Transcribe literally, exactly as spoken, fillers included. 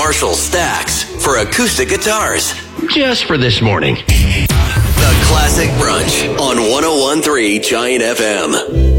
Marshall Stacks for acoustic guitars. Just for this morning. The Classic Brunch on one oh one point three Giant F M.